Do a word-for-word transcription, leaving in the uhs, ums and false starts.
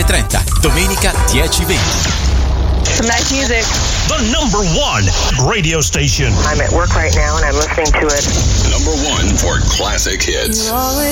trenta, domenica dieci venti. Some nice music. The number one radio station. I'm at work right now and I'm listening to it. Number one for classic hits.